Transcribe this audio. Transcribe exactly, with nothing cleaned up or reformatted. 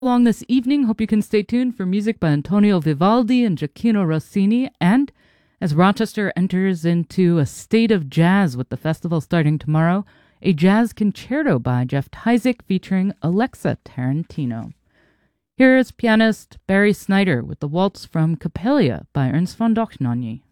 Along this evening, hope you can stay tuned for music by Antonio Vivaldi and Gioacchino Rossini, and as Rochester enters into a state of jazz with the festival starting tomorrow, a jazz concerto by Jeff Tyzik featuring Alexa Tarantino. Here is pianist Barry Snyder with the waltz from Coppelia by Ernst von Dohnanyi.